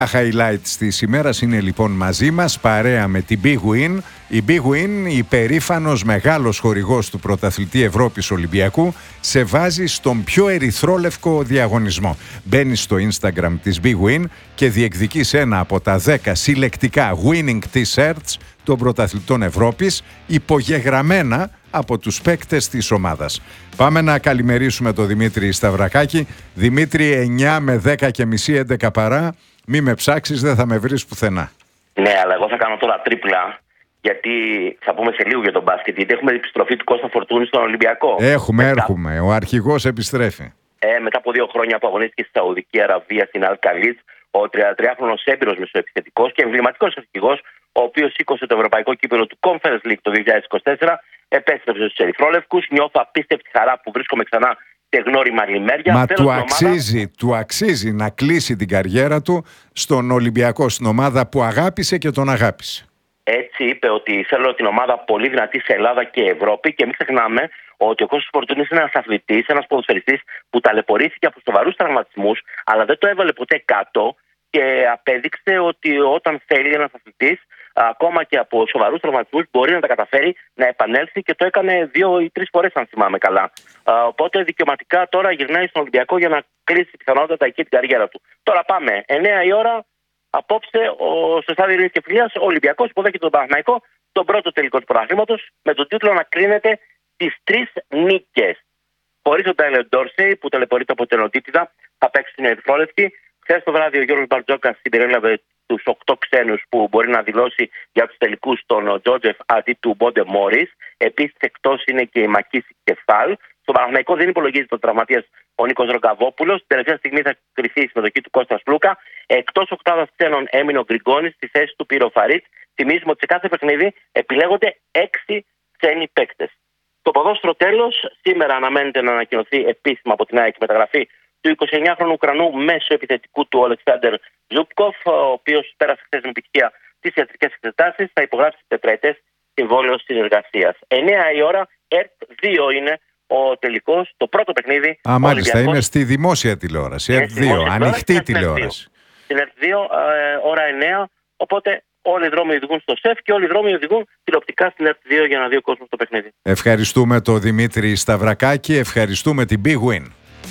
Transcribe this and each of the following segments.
Highlights της ημέρας είναι λοιπόν μαζί μας, παρέα με την Big Win. Η Big Win, υπερήφανος μεγάλος χορηγός του πρωταθλητή Ευρώπης Ολυμπιακού, σε βάζει στον πιο ερυθρόλευκο διαγωνισμό. Μπαίνεις στο Instagram της Big Win και διεκδικείς ένα από τα 10 συλλεκτικά winning t-shirts των πρωταθλητών Ευρώπης, υπογεγραμμένα από τους παίκτες της ομάδας. Πάμε να καλημερίσουμε τον Δημήτρη Σταυρακάκη. Δημήτρη, 9 με 10 και μισή, 11 παρά. Μη με ψάξεις, δεν θα με βρεις πουθενά. Ναι, αλλά εγώ θα κάνω τώρα τρίπλα, γιατί θα πούμε σε λίγο για τον μπάσκετ, γιατί έχουμε επιστροφή του Κώστα Φορτούνη στον Ολυμπιακό. Έρχομαι. Ο αρχηγός επιστρέφει. Μετά από 2 χρόνια που αγωνίστηκε στη Σαουδική Αραβία, στην Αλ-Καλίτ, ο 33χρονος έμπειρος μεσοεπιθετικός και εμβληματικός αρχηγός, ο οποίος σήκωσε το ευρωπαϊκό κύπελλο του Conference League το 2024, επέστρεψε στους ερυθρόλευκους. Νιώθω απίστευτη χαρά που βρίσκομαι ξανά σε γνώριμα λιμέρια. Μα του αξίζει να κλείσει την καριέρα του στον Ολυμπιακό, στην ομάδα που αγάπησε και τον αγάπησε. Έτσι είπε, ότι θέλω την ομάδα πολύ δυνατή σε Ελλάδα και Ευρώπη, και μην ξεχνάμε ότι ο Κώστας Φορτούνης είναι ένας αθλητής, ένας ποδοσφαιριστής που ταλαιπωρήθηκε από σοβαρούς τραυματισμούς, αλλά δεν το έβαλε ποτέ κάτω και απέδειξε ότι όταν θέλει ένας αθλητής, ακόμα και από σοβαρούς τραυματισμούς, μπορεί να τα καταφέρει, να επανέλθει, και το έκανε 2 ή 3 φορές, αν θυμάμαι καλά. Οπότε δικαιωματικά τώρα γυρνάει στον Ολυμπιακό για να κλείσει πιθανότατα εκεί την καριέρα του. Τώρα πάμε, 9 η ώρα. Απόψε, στο στάδιο Ειρήνης και Φιλίας, ο Ολυμπιακός υποδέχεται τον Παναθηναϊκό, τον πρώτο τελικό του πρωταθλήματος, με τον τίτλο να κρίνεται τις 3 νίκες. Χωρίς τον Τάιλερ Ντόρσεϊ, που ταλαιπωρείται από την ενωτήτηδα, θα παίξει στην ερυθρόλευκη. Χθες το βράδυ ο Γιώργος Μπαρτζόκας συμπεριέλαβε τους 8 ξένους που μπορεί να δηλώσει για τους τελικούς τον Τζότζεφ αντί του Μπόντε Μόρις. Επίσης εκτός είναι και η Μακίση Κεφάλ. Στον Παναθηναϊκό δεν υπολογίζεται ο τραυματίας ο Νίκος Ρογκαβόπουλος. Την τελευταία στιγμή θα κρυφθεί η συμμετοχή του Κώστα Λούκα. Εκτός οκτάδας ξένων έμεινε ο Γκριγκόνης στη θέση του Πύρο Φαρίτ. Θυμίζουμε ότι σε κάθε παιχνίδι επιλέγονται 6 ξένοι παίκτες. Το ποδόσφαιρο τέλος. Σήμερα αναμένεται να ανακοινωθεί επίσημα από την ΑΕΚ μεταγραφή του 29χρονου Ουκρανού μέσω επιθετικού του Ολεξάντερ Ζούπκοφ, ο οποίος πέρασε χθες με επιτυχία τις ιατρικές εξετάσεις. Θα υπογράψει τετραετές συμβόλαιο συνεργασίας. 9 η ώρα, ΕΡΤ 2 είναι ο τελικός, το πρώτο παιχνίδι. Μάλιστα, είναι στη δημόσια τηλεόραση. ΕΡΤ 2, ανοιχτή τηλεόραση. Στην ΕΡΤ 2, ώρα 9. Οπότε όλοι οι δρόμοι οδηγούν στο ΣΕΦ και όλοι οι δρόμοι οδηγούν τηλεοπτικά στην ΕΡΤ 2 για να δει ο κόσμος το παιχνίδι. Ευχαριστούμε τον Δημήτρη Σταυρακάκη, ευχαριστούμε την Big Win.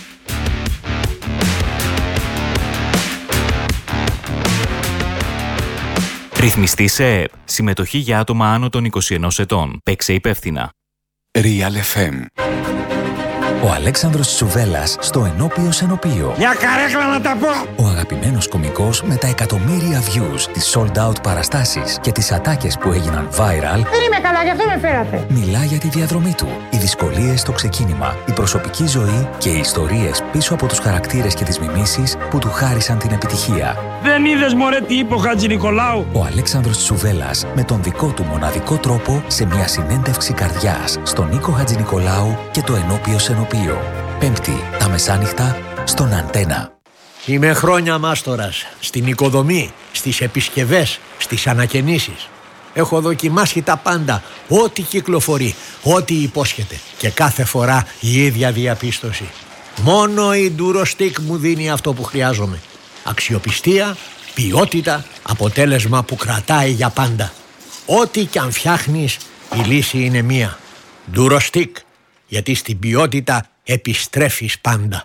Ρυθμιστή σε ΕΕΠ. Συμμετοχή για άτομα άνω των 21 ετών. Παίξε υπεύθυνα. Real FM. Ο Αλέξανδρος Τσουβέλλας στο Ενώπιος Ενωπείο. Μια καρέκλα να τα πω! Ο αγαπημένος κωμικός με τα εκατομμύρια views, τις sold out παραστάσεις και τις ατάκες που έγιναν viral. Δεν είμαι καλά, γι' αυτό με φέρατε. Μιλά για τη διαδρομή του, οι δυσκολίες στο ξεκίνημα, η προσωπική ζωή και οι ιστορίες πίσω από τους χαρακτήρες και τις μιμήσεις που του χάρισαν την επιτυχία. Δεν είδες μωρέ τι είπε ο Χατζηνικολάου? Ο Αλέξανδρος Τσουβέλλας με τον δικό του μοναδικό τρόπο σε μια συνέντευξη καρδιάς στον Νίκο Χατζηνικολάου και το Ενώπιος Ενωπείο. Πέμπτη τα μεσάνυχτα στον Αντένα. Είμαι χρόνια μάστορας στην οικοδομή, στις επισκευές, στις ανακαινήσεις. Έχω δοκιμάσει τα πάντα, ό,τι κυκλοφορεί, ό,τι υπόσχεται. Και κάθε φορά η ίδια διαπίστωση. Μόνο η Durostec μου δίνει αυτό που χρειάζομαι. Αξιοπιστία, ποιότητα, αποτέλεσμα που κρατάει για πάντα. Ό,τι κι αν φτιάχνεις, η λύση είναι μία. Durostec, γιατί στην ποιότητα επιστρέφεις πάντα.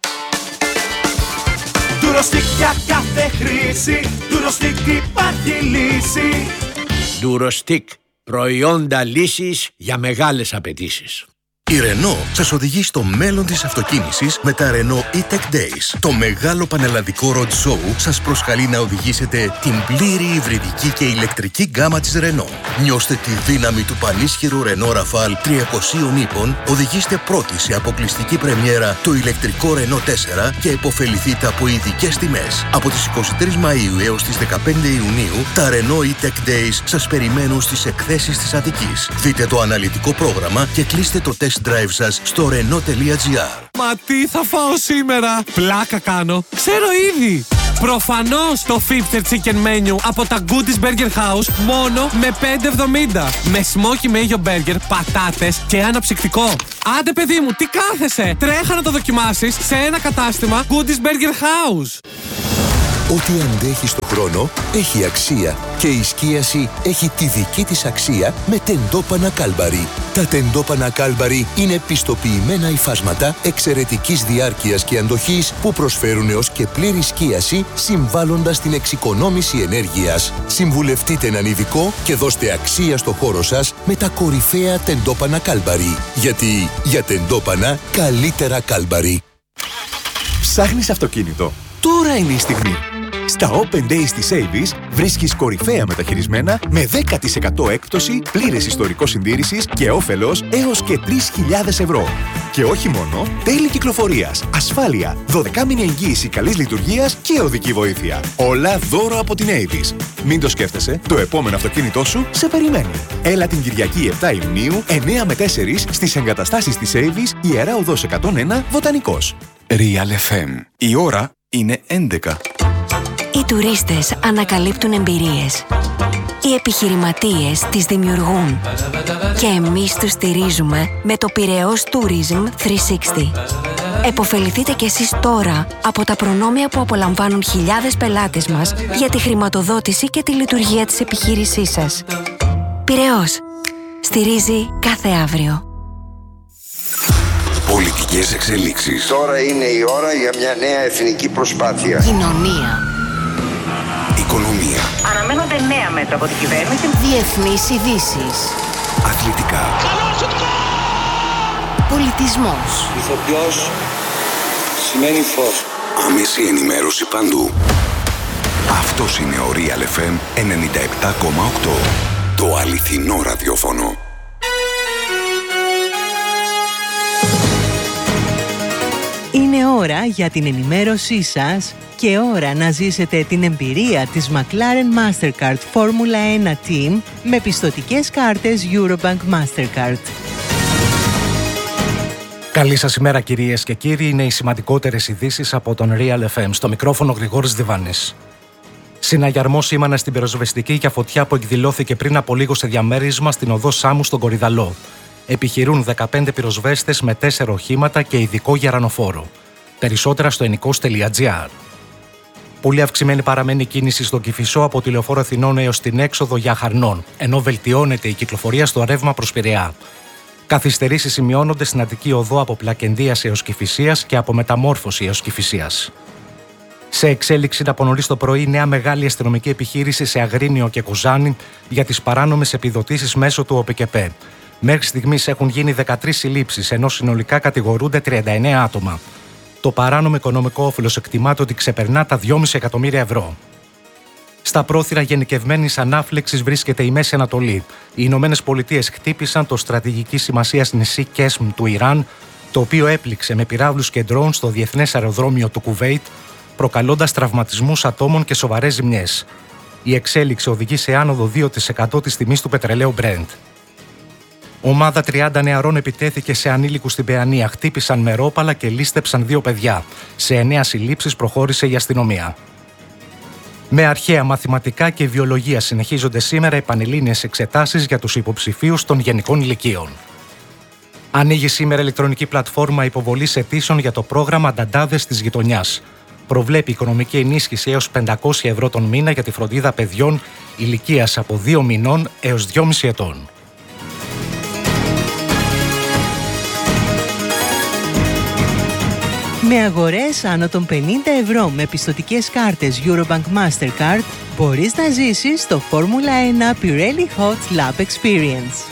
Durostec για κάθε χρήση, Durostec υπάρχει λύση. Durostec, προϊόντα λύσης για μεγάλες απαιτήσεις. Η Renault σας οδηγεί στο μέλλον της αυτοκίνησης με τα Renault E-Tech Days. Το μεγάλο πανελλαδικό road show σας προσκαλεί να οδηγήσετε την πλήρη υβριδική και ηλεκτρική γκάμα της Renault. Νιώστε τη δύναμη του πανίσχυρου Renault Rafale 300 ύπων, οδηγήστε πρώτοι σε αποκλειστική πρεμιέρα το ηλεκτρικό Renault 4 και επωφεληθείτε από ειδικές τιμές. Από τις 23 Μαΐου έως τις 15 Ιουνίου, τα Renault E-Tech Days σας περιμένουν στις εκθέσεις της Αττικής. Δείτε το αναλυτικό πρόγραμμα και κλείστε το test drive σας στο Renault.gr. Μα τι θα φάω σήμερα? Πλάκα κάνω. Ξέρω ήδη. Προφανώς το Fifter Chicken Menu από τα Goodies Burger House μόνο με 5,70. Με smoky mayo burger, πατάτες και αναψυκτικό. Άντε παιδί μου, τι κάθεσαι? Τρέχα να το δοκιμάσεις σε ένα κατάστημα Goodies Burger House. Ό,τι αντέχει στο χρόνο έχει αξία και η σκίαση έχει τη δική της αξία με τεντόπανα Κάλμπαρι. Τα τεντόπανα Κάλμπαρι είναι πιστοποιημένα υφάσματα εξαιρετικής διάρκειας και αντοχής που προσφέρουν έως και πλήρη σκίαση, συμβάλλοντας στην εξοικονόμηση ενέργειας. Συμβουλευτείτε έναν ειδικό και δώστε αξία στο χώρο σας με τα κορυφαία τεντόπανα Κάλμπαρι. Γιατί για τεντόπανα καλύτερα Κάλμπαρι. Ψάχνεις αυτοκίνητο? Τώρα είναι η στιγμή. Στα Open Days της Avis βρίσκεις κορυφαία μεταχειρισμένα με 10% έκπτωση, πλήρες ιστορικό συντήρησης και όφελος έως και 3.000 ευρώ. Και όχι μόνο, τέλη κυκλοφορίας, ασφάλεια, 12μηνη εγγύηση καλής λειτουργίας και οδική βοήθεια. Όλα δώρο από την Avis. Μην το σκέφτεσαι, το επόμενο αυτοκίνητό σου σε περιμένει. Έλα την Κυριακή 7 Ιουνίου, 9 με 4 στις εγκαταστάσεις της Avis, Ιερά Οδός 101, Βοτανικός. Real FM. Η ώρα είναι 11. Οι τουρίστες ανακαλύπτουν εμπειρίες. Οι επιχειρηματίες τις δημιουργούν. Και εμείς τους στηρίζουμε με το Πειραιώς Tourism 360. Εποφεληθείτε κι εσείς τώρα από τα προνόμια που απολαμβάνουν χιλιάδες πελάτες μας για τη χρηματοδότηση και τη λειτουργία της επιχείρησής σας. Πειραιώς. Στηρίζει κάθε αύριο. Πολιτικές εξελίξεις. Τώρα είναι η ώρα για μια νέα εθνική προσπάθεια. Κοινωνία. Οικονομία. Αναμένονται νέα μέτρα από την κυβέρνηση. Διεθνείς ειδήσεις. Αθλητικά. Πολιτισμός. Ηθοποιός σημαίνει φως. Άμεση ενημέρωση παντού. Αυτός είναι ο Real FM 97,8. Το αληθινό ραδιόφωνο. Είναι ώρα για την ενημέρωσή σας και ώρα να ζήσετε την εμπειρία της McLaren Mastercard Formula 1 Team με πιστωτικές κάρτες Eurobank Mastercard. Καλή σας ημέρα κυρίες και κύριοι, είναι οι σημαντικότερες ειδήσεις από τον Real FM. Στο μικρόφωνο Γρηγόρης Διβάνης. Συναγερμό σήμανε στην πυροσβεστική για φωτιά που εκδηλώθηκε πριν από λίγο σε διαμέρισμα στην οδό Σάμου στον Κορυδαλό. Επιχειρούν 15 πυροσβέστες με 4 οχήματα και ειδικό γερανοφόρο. Περισσότερα στο ενικός.gr. Πολύ αυξημένη παραμένει η κίνηση στον Κηφισό από τη Λεωφόρο Αθηνών έως την έξοδο για Χαρνών, ενώ βελτιώνεται η κυκλοφορία στο ρεύμα προς Πειραιά. Καθυστερήσεις σημειώνονται στην Αττική Οδό από Πλακενδίας έως Κηφισίας και από Μεταμόρφωση έως Κηφισίας. Σε εξέλιξη από νωρίς το πρωί, νέα μεγάλη αστυνομική επιχείρηση σε Αγρίνιο και Κοζάνη για τις παράνομες επιδοτήσεις μέσω του ΟΠΚΕΠΕ. Μέχρι στιγμής έχουν γίνει 13 συλλήψεις, ενώ συνολικά κατηγορούνται 39 άτομα. Το παράνομο οικονομικό όφελος εκτιμάται ότι ξεπερνά τα 2,5 εκατομμύρια ευρώ. Στα πρόθυρα γενικευμένης ανάφλεξης βρίσκεται η Μέση Ανατολή. Οι Ηνωμένες Πολιτείες χτύπησαν το στρατηγική σημασίας νησί Κέσμ του Ιράν, το οποίο έπληξε με πυράβλους και ντρόουν στο διεθνές αεροδρόμιο του Κουβέιτ, προκαλώντας τραυματισμούς ατόμων και σοβαρές ζημιές. Η εξέλιξη οδηγεί σε άνοδο 2% της τιμής του πετρελαίου Brent. Ομάδα 30 νεαρών επιτέθηκε σε ανήλικους στην Παιανία, χτύπησαν με ρόπαλα και λίστεψαν 2 παιδιά. Σε 9 συλλήψεις προχώρησε η αστυνομία. Με αρχαία μαθηματικά και βιολογία συνεχίζονται σήμερα οι πανελλήνιες εξετάσεις για τους υποψηφίους των γενικών ηλικίων. Ανοίγει σήμερα ηλεκτρονική πλατφόρμα υποβολής αιτήσεων για το πρόγραμμα Νταντάδες της Γειτονιάς. Προβλέπει οικονομική ενίσχυση έως 500 ευρώ τον μήνα για τη φροντίδα παιδιών ηλικίας από 2 μηνών έως 2,5 ετών. Με αγορές άνω των 50 ευρώ με πιστωτικές κάρτες Eurobank Mastercard μπορείς να ζήσεις το Formula 1 Pirelli Hot Lap Experience.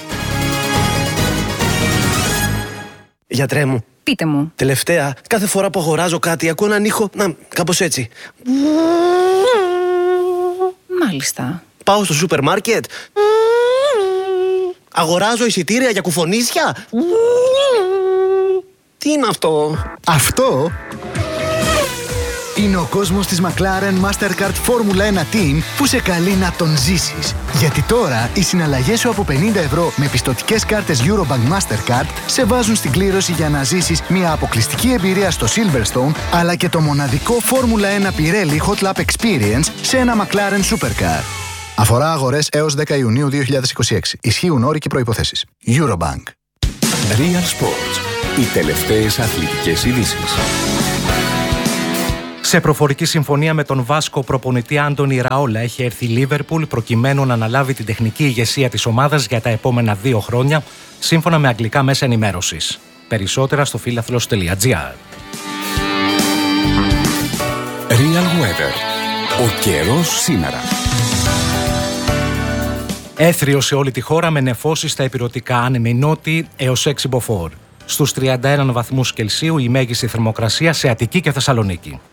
Γιατρέ μου. Πείτε μου. Τελευταία, κάθε φορά που αγοράζω κάτι ακούω έναν ήχο, κάπως έτσι. Μάλιστα. Πάω στο σούπερ μάρκετ. Αγοράζω εισιτήρια για κουφονίσια. Τι είναι αυτό? Αυτό είναι ο κόσμος της McLaren Mastercard Formula 1 Team που σε καλεί να τον ζήσεις. Γιατί τώρα οι συναλλαγές σου από 50 ευρώ με πιστωτικές κάρτες Eurobank Mastercard σε βάζουν στην κλήρωση για να ζήσεις μια αποκλειστική εμπειρία στο Silverstone, αλλά και το μοναδικό Formula 1 Pirelli Hot Lap Experience σε ένα McLaren Supercar. Αφορά αγορές έως 10 Ιουνίου 2026. Ισχύουν όροι και προϋποθέσεις. Eurobank. Real Sports. Οι τελευταίες αθλητικές ειδήσεις. Σε προφορική συμφωνία με τον Βάσκο προπονητή Άντονι Ραόλα έχει έρθει η Λίβερπουλ προκειμένου να αναλάβει την τεχνική ηγεσία της ομάδας για τα επόμενα 2 χρόνια, σύμφωνα με αγγλικά μέσα ενημέρωσης. Περισσότερα στο φίλαθλος.gr. Real Weather. Ο καιρός σήμερα. Έθριο σε όλη τη χώρα με νεφώσεις στα ηπειρωτικά, άνεμη νότη έως 6 μποφόρ. Στους 31 βαθμούς Κελσίου η μέγιστη θερμοκρασία σε Αττική και Θεσσαλονίκη.